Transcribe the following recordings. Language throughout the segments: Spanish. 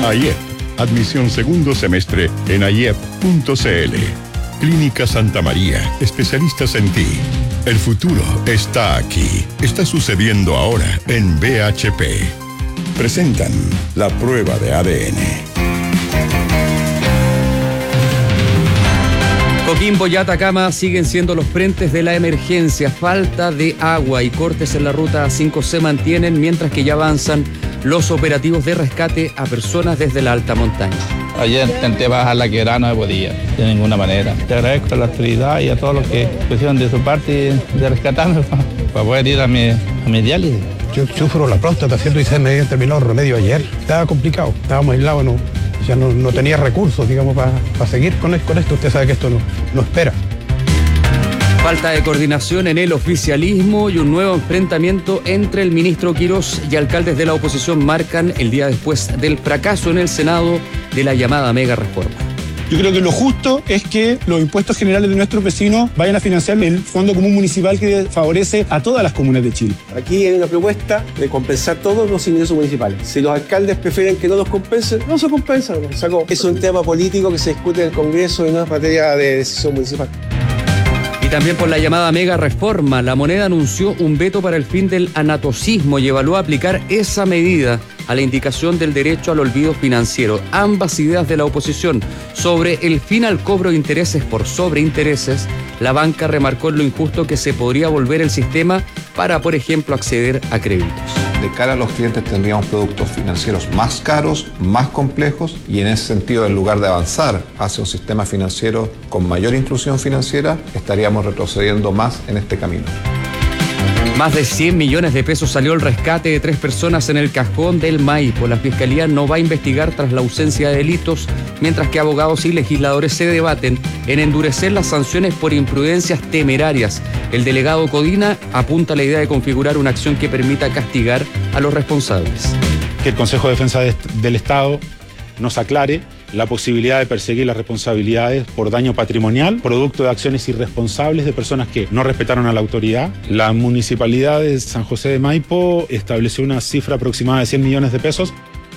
AIEP. Admisión segundo semestre en aiep.cl. Clínica Santa María, especialistas en ti. El futuro está aquí. Está sucediendo ahora en BHP. Presentan la prueba de ADN. Coquimbo y Atacama siguen siendo los frentes de la emergencia. Falta de agua y cortes en la ruta 5 se mantienen, mientras que ya avanzan los operativos de rescate a personas desde la alta montaña. Ayer intenté bajar la quebrada, no se podía, de ninguna manera. Te agradezco a la autoridad y a todos los que pusieron de su parte de rescatarme para poder ir a mi diálisis. Yo sufro la próstata, ¿cierto? Y se me terminó el remedio ayer. Estaba complicado, estábamos aislados, ya no tenía recursos, digamos, para seguir con esto. Usted sabe que esto no espera. Falta de coordinación en el oficialismo y un nuevo enfrentamiento entre el ministro Quirós y alcaldes de la oposición marcan el día después del fracaso en el Senado de la llamada mega reforma. Yo creo que lo justo es que los impuestos generales de nuestros vecinos vayan a financiar el Fondo Común Municipal que favorece a todas las comunas de Chile. Aquí hay una propuesta de compensar todos los ingresos municipales. Si los alcaldes prefieren que no los compensen, no se compensan. Es un tema político que se discute en el Congreso y no es materia de decisión municipal. Y también por la llamada mega reforma, la Moneda anunció un veto para el fin del anatocismo y evaluó aplicar esa medida a la indicación del derecho al olvido financiero. Ambas ideas de la oposición sobre el fin al cobro de intereses por sobreintereses, la banca remarcó lo injusto que se podría volver el sistema para, por ejemplo, acceder a créditos. De cara a los clientes tendríamos productos financieros más caros, más complejos, y en ese sentido, en lugar de avanzar hacia un sistema financiero con mayor inclusión financiera, estaríamos retrocediendo más en este camino. Más de 100 millones de pesos salió el rescate de 3 personas en el cajón del Maipo. La Fiscalía no va a investigar tras la ausencia de delitos, mientras que abogados y legisladores se debaten en endurecer las sanciones por imprudencias temerarias. El delegado Codina apunta a la idea de configurar una acción que permita castigar a los responsables. Que el Consejo de Defensa del Estado nos aclare la posibilidad de perseguir las responsabilidades por daño patrimonial, producto de acciones irresponsables de personas que no respetaron a la autoridad. La Municipalidad de San José de Maipo estableció una cifra aproximada de 100 millones de pesos.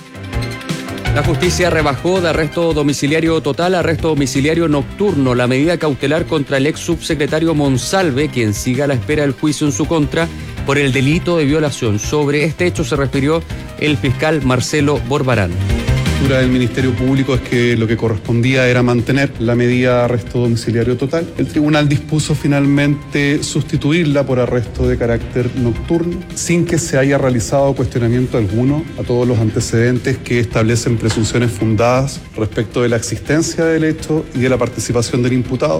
La justicia rebajó de arresto domiciliario total a arresto domiciliario nocturno la medida cautelar contra el ex subsecretario Monsalve, quien sigue a la espera del juicio en su contra por el delito de violación. Sobre este hecho se refirió el fiscal Marcelo Borbarán. La postura del Ministerio Público es que lo que correspondía era mantener la medida de arresto domiciliario total. El tribunal dispuso finalmente sustituirla por arresto de carácter nocturno, sin que se haya realizado cuestionamiento alguno a todos los antecedentes que establecen presunciones fundadas respecto de la existencia del hecho y de la participación del imputado.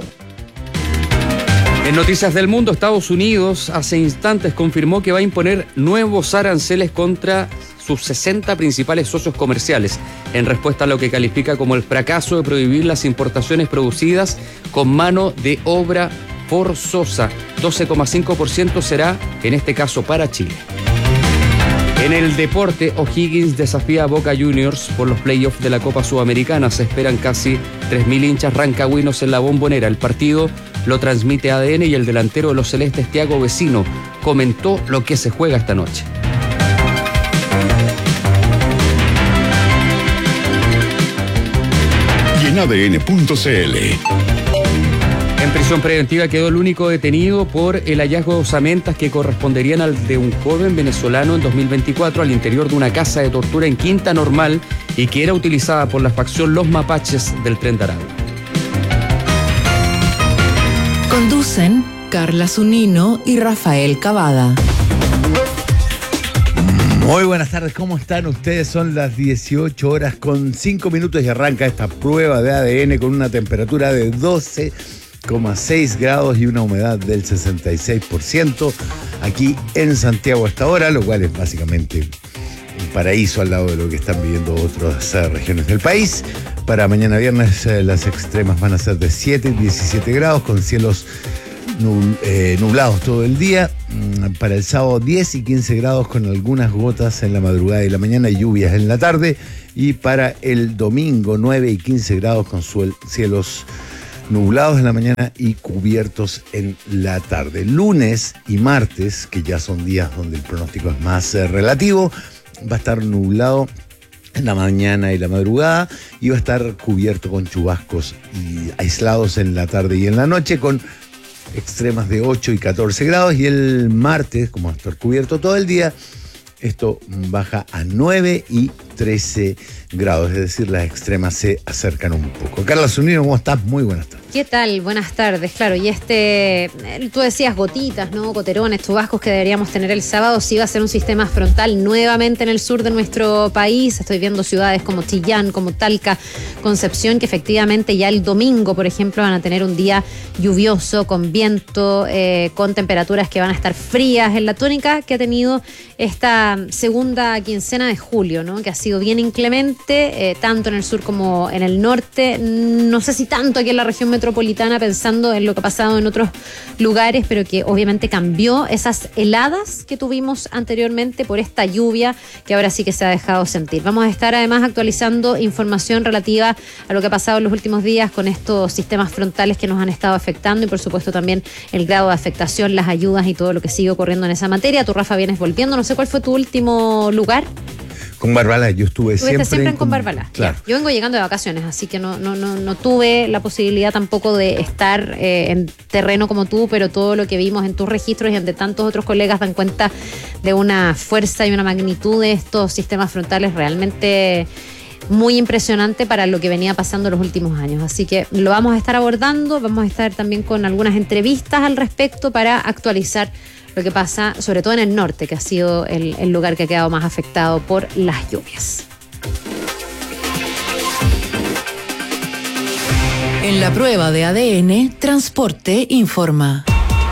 En Noticias del Mundo, Estados Unidos hace instantes confirmó que va a imponer nuevos aranceles contra sus 60 principales socios comerciales, en respuesta a lo que califica como el fracaso de prohibir las importaciones producidas con mano de obra forzosa. 12,5% será, en este caso, para Chile. En el deporte, O'Higgins desafía a Boca Juniors por los playoffs de la Copa Sudamericana. Se esperan casi 3.000 hinchas rancagüinos en la Bombonera. El partido lo transmite ADN y el delantero de los celestes, Thiago Vecino, comentó lo que se juega esta noche. Y en ADN.cl. En prisión preventiva quedó el único detenido por el hallazgo de osamentas que corresponderían al de un joven venezolano en 2024 al interior de una casa de tortura en Quinta Normal y que era utilizada por la facción Los Mapaches del Tren de Aragua. Conducen Carla Zunino y Rafael Cavada. Muy buenas tardes, ¿cómo están ustedes? Son las 18 horas con 5 minutos y arranca esta prueba de ADN con una temperatura de 12,6 grados y una humedad del 66% aquí en Santiago hasta ahora, lo cual es básicamente un paraíso al lado de lo que están viviendo otras regiones del país. Para mañana viernes las extremas van a ser de 7 y 17 grados con cielos nublados todo el día. Para el sábado 10 y 15 grados con algunas gotas en la madrugada y la mañana y lluvias en la tarde. Y para el domingo 9 y 15 grados con cielos nublados en la mañana y cubiertos en la tarde. Lunes y martes, que ya son días donde el pronóstico es más relativo, va a estar nublado en la mañana y la madrugada, y va a estar cubierto con chubascos y aislados en la tarde y en la noche, con extremas de 8 y 14 grados, y el martes, como va a estar cubierto todo el día, esto baja a 9 y 13 grados, es decir, las extremas se acercan un poco. Carla Zunino, ¿cómo estás? Muy buenas tardes. ¿Qué tal? Buenas tardes. Claro, y tú decías gotitas, ¿no? Goterones, chubascos que deberíamos tener el sábado. Sí va a ser un sistema frontal nuevamente en el sur de nuestro país. Estoy viendo ciudades como Chillán, como Talca, Concepción, que efectivamente ya el domingo, por ejemplo, van a tener un día lluvioso, con viento, con temperaturas que van a estar frías, en la tónica que ha tenido esta segunda quincena de julio, ¿no? Que ha sido bien inclemente, tanto en el sur como en el norte. No sé si tanto aquí en la región metropolitana, pensando en lo que ha pasado en otros lugares, pero que obviamente cambió esas heladas que tuvimos anteriormente por esta lluvia que ahora sí que se ha dejado sentir. Vamos a estar además actualizando información relativa a lo que ha pasado en los últimos días con estos sistemas frontales que nos han estado afectando, y por supuesto también el grado de afectación, las ayudas y todo lo que sigue ocurriendo en esa materia. Tú, Rafa, vienes volviendo. No sé cuál fue tu último lugar. Con Barbalá, yo estuve siempre en Barbalá. Claro. Yo vengo llegando de vacaciones, así que no tuve la posibilidad tampoco de estar en terreno como tú, pero todo lo que vimos en tus registros y en de tantos otros colegas dan cuenta de una fuerza y una magnitud de estos sistemas frontales realmente muy impresionante para lo que venía pasando los últimos años. Así que lo vamos a estar abordando, vamos a estar también con algunas entrevistas al respecto para actualizar lo que pasa, sobre todo en el norte, que ha sido el lugar que ha quedado más afectado por las lluvias. En la prueba de ADN, Transporte informa.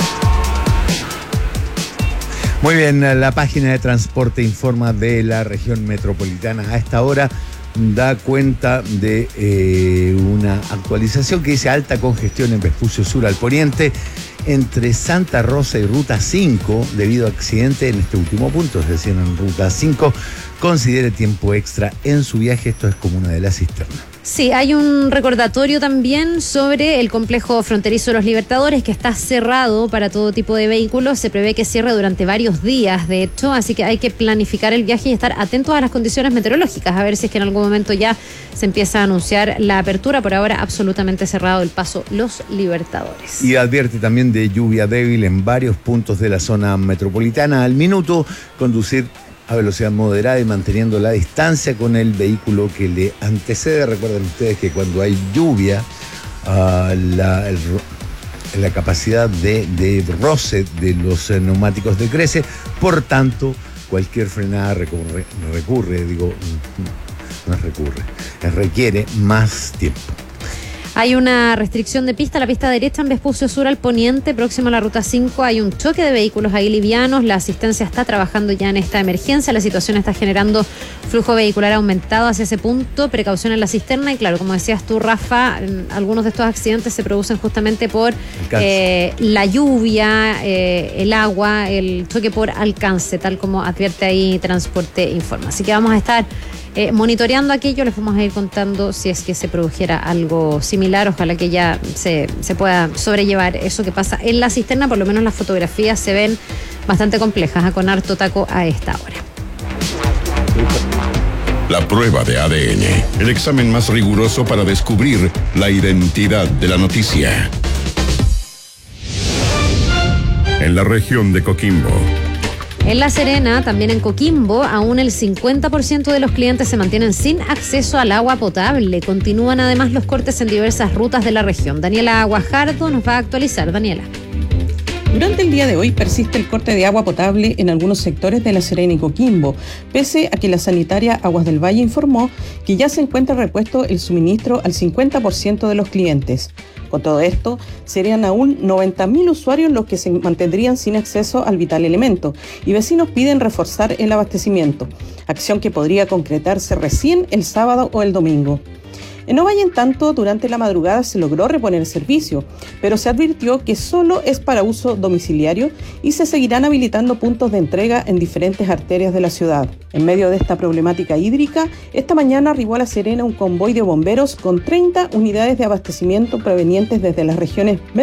Muy bien, la página de Transporte informa de la región metropolitana a esta hora da cuenta de una actualización que dice alta congestión en Vespucio Sur al poniente entre Santa Rosa y Ruta 5 debido a accidente en este último punto, es decir, en Ruta 5. Considere tiempo extra en su viaje, esto es Comuna de la Cisterna. Sí, hay un recordatorio también sobre el complejo fronterizo de Los Libertadores, que está cerrado para todo tipo de vehículos. Se prevé que cierre durante varios días, de hecho, así que hay que planificar el viaje y estar atentos a las condiciones meteorológicas, a ver si es que en algún momento ya se empieza a anunciar la apertura. Por ahora, absolutamente cerrado el paso Los Libertadores. Y advierte también de lluvia débil en varios puntos de la zona metropolitana. Al minuto, conducir a velocidad moderada y manteniendo la distancia con el vehículo que le antecede. Recuerden ustedes que cuando hay lluvia, la capacidad de roce de los neumáticos decrece, por tanto, cualquier frenada requiere más tiempo. Hay una restricción de pista, la pista derecha en Vespucio Sur al poniente, próximo a la Ruta 5. Hay un choque de vehículos ahí livianos. La asistencia está trabajando ya en esta emergencia. La situación está generando flujo vehicular aumentado hacia ese punto. Precaución en la cisterna. Y claro, como decías tú, Rafa, algunos de estos accidentes se producen justamente por la lluvia, el agua, el choque por alcance, tal como advierte ahí Transporte Informa. Así que vamos a estar monitoreando aquello, les vamos a ir contando si es que se produjera algo similar. Ojalá que ya se pueda sobrellevar eso que pasa en la cisterna. Por lo menos las fotografías se ven bastante complejas, con harto taco a esta hora. La prueba de ADN, el examen más riguroso para descubrir la identidad de la noticia. En la región de Coquimbo. En La Serena, también en Coquimbo, aún el 50% de los clientes se mantienen sin acceso al agua potable. Continúan además los cortes en diversas rutas de la región. Daniela Guajardo nos va a actualizar. Daniela. Durante el día de hoy persiste el corte de agua potable en algunos sectores de La Serena y Coquimbo, pese a que la sanitaria Aguas del Valle informó que ya se encuentra repuesto el suministro al 50% de los clientes. Con todo esto, serían aún 90.000 usuarios los que se mantendrían sin acceso al vital elemento, y vecinos piden reforzar el abastecimiento, acción que podría concretarse recién el sábado o el domingo. En Ovalle, en tanto, durante la madrugada se logró reponer el servicio, pero se advirtió que solo es para uso domiciliario y se seguirán habilitando puntos de entrega en diferentes arterias de la ciudad. En medio de esta problemática hídrica, esta mañana arribó a La Serena un convoy de bomberos con 30 unidades de abastecimiento provenientes desde las regiones